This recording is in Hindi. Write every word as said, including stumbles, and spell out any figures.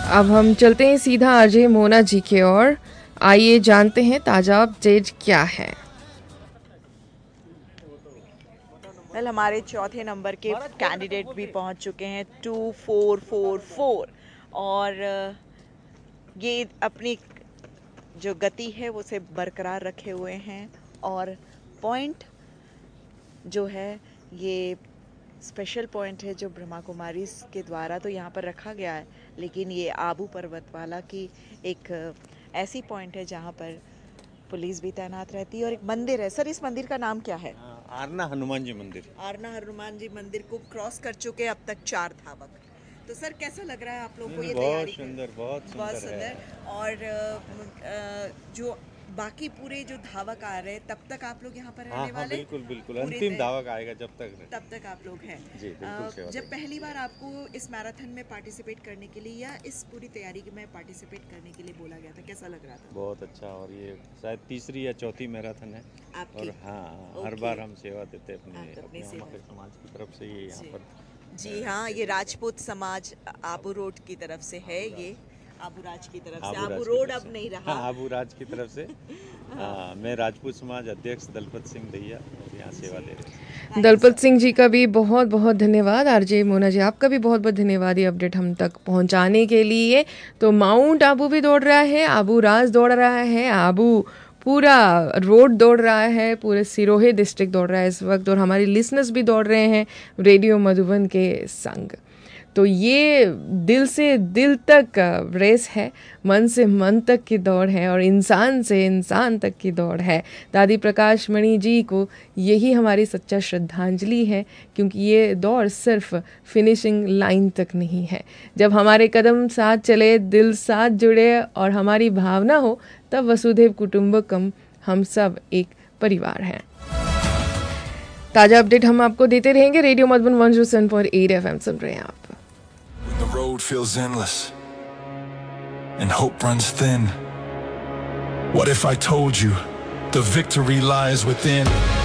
अब हम चलते हैं सीधा आरजे मोना जी की ओर। आइए जानते हैं ताज़ा अपडेट क्या है। वेल हमारे चौथे नंबर के कैंडिडेट भी पहुंच चुके हैं टू फोर फोर फोर, और ये अपनी जो गति है वो उसे बरकरार रखे हुए हैं, और पॉइंट जो है ये स्पेशल पॉइंट है जो ब्रह्मा कुमारी के द्वारा तो यहाँ पर रखा गया है, लेकिन ये आबू पर्वतमाला की एक ऐसी पॉइंट है जहाँ पर पुलिस भी तैनात रहती है, और एक मंदिर है। सर, इस मंदिर का नाम क्या है? आरना हनुमान जी मंदिर। आरना हनुमान जी मंदिर को क्रॉस कर चुके अब तक चार धावक। तो सर, कैसा लग रहा है आप लोगों को ये तैयारी? बहुत सुंदर, बहुत सुंदर, बहुत सुंदर। और जो बाकी पूरे जो धावक आ रहे हैं तब तक आप लोग यहाँ पर रहने हाँ, वाले? हाँ, बिल्कुल बिल्कुल, अंतिम धावक आएगा जब तक तब तक आप लोग हैं। जी, बिल्कुल सेवा जब पहली बार आपको इस मैराथन में पार्टिसिपेट करने के लिए या इस पूरी तैयारी में पार्टिसिपेट करने के लिए बोला गया था, कैसा लग रहा था? बहुत अच्छा, और ये शायद तीसरी या चौथी मैराथन है आपकी? और हाँ, हर बार हम सेवा देते हैं अपने अपने समाज की तरफ से। ये यहाँ पर जी हाँ, ये राजपूत समाज आबू रोड की तरफ से है, ये आबू राज की तरफ से। आबू रोड अब नहीं रहा, हाँ, आबू राज की तरफ से। हाँ, मैं राजपूत समाज अध्यक्ष दलपत सिंह दहिया और यहाँ सेवा दे रहे हैं। दलपत सिंह जी का भी बहुत बहुत धन्यवाद। आरजे मोना जी, आपका भी बहुत बहुत धन्यवाद ये अपडेट हम तक पहुंचाने के लिए। तो माउंट आबू भी दौड़ रहा है, आबू राज दौड़ रहा है, आबू पूरा रोड दौड़ रहा है, पूरे सिरोही डिस्ट्रिक्ट दौड़ रहा है इस वक्त, और हमारे लिसनर्स भी दौड़ रहे हैं रेडियो मधुबन के संग। तो ये दिल से दिल तक रेस है, मन से मन तक की दौड़ है, और इंसान से इंसान तक की दौड़ है। दादी प्रकाश मणि जी को यही हमारी सच्चा श्रद्धांजलि है, क्योंकि ये दौड़ सिर्फ फिनिशिंग लाइन तक नहीं है। जब हमारे कदम साथ चले, दिल साथ जुड़े और हमारी भावना हो, तब वसुधैव कुटुंबकम, हम सब एक परिवार हैं। ताज़ा अपडेट हम आपको देते रहेंगे। Radio Madhuban one zero seven point eight FM सुन रहे हैं आप। The road feels endless and hope runs thin. What if I told you the victory lies within?